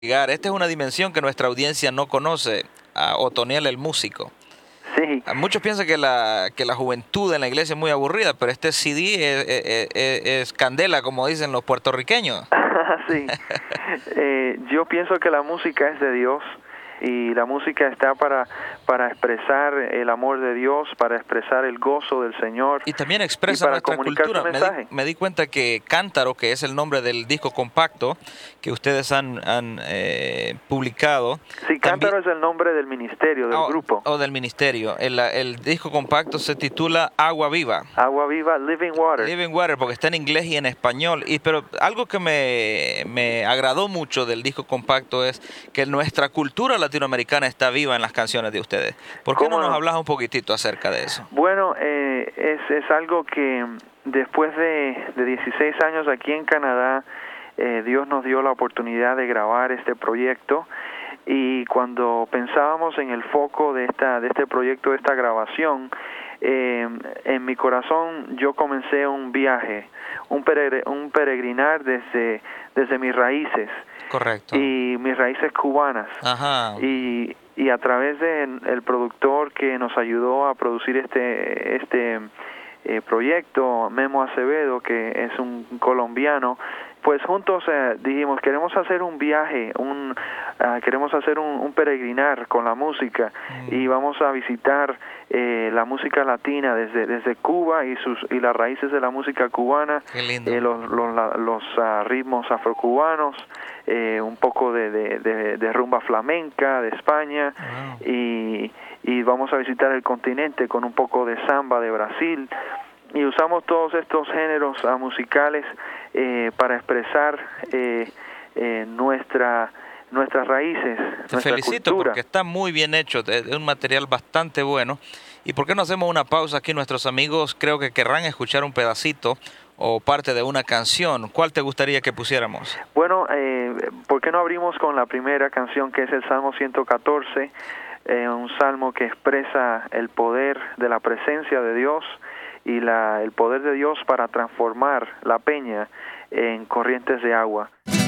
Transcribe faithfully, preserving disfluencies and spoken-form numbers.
Esta es una dimensión que nuestra audiencia no conoce, a Otoniel el músico. Sí. Muchos piensan que la, que la juventud en la iglesia es muy aburrida, pero este C D es, es, es, es candela, como dicen los puertorriqueños. Sí. Eh, yo pienso que la música es de Dios y la música está para, para expresar el amor de Dios, para expresar el gozo del Señor. Y también expresa y para nuestra comunicar cultura. su Me mensaje. di, me di cuenta que Cántaro, que es el nombre del disco compacto que ustedes han, han eh, publicado. Sí, Cántaro es el nombre del ministerio, del oh, grupo. O del ministerio. El, el disco compacto se titula Agua Viva. Agua Viva, Living Water. Living Water, porque está en inglés y en español. Y pero algo que me, me agradó mucho del disco compacto es que nuestra cultura latinoamericana está viva en las canciones de ustedes. ¿Por qué no nos no? hablas un poquitito acerca de eso? Bueno, eh, es, es algo que después de, de dieciséis años aquí en Canadá, eh, Dios nos dio la oportunidad de grabar este proyecto. Y cuando pensábamos en el foco de esta de este proyecto, de esta grabación, eh, en mi corazón yo comencé un viaje, un, peregr un peregrinar desde, desde mis raíces. Correcto. Y mis raíces cubanas. Ajá. Y, y a través del el productor que nos ayudó a producir este, este eh, proyecto, Memo Acevedo, que es un colombiano, pues juntos eh, dijimos, queremos hacer un viaje, un uh, queremos hacer un, un peregrinar con la música mm. y vamos a visitar eh, la música latina desde desde Cuba y sus y las raíces de la música cubana, Qué lindo. Eh, los los, los uh, ritmos afrocubanos, eh, un poco de, de, de, de rumba flamenca de España. Wow. y y vamos a visitar el continente con un poco de samba de Brasil. Y usamos todos estos géneros uh, musicales eh, para expresar eh, eh, nuestra, nuestras raíces, Te nuestra felicito cultura. Porque está muy bien hecho, es un material bastante bueno. ¿Y por qué no hacemos una pausa aquí? Nuestros amigos creo que querrán escuchar un pedacito o parte de una canción. ¿Cuál te gustaría que pusiéramos? Bueno, eh, ¿por qué no abrimos con la primera canción, que es el Salmo ciento catorce? Eh, un salmo que expresa el poder de la presencia de Dios y la, el poder de Dios para transformar la peña en corrientes de agua.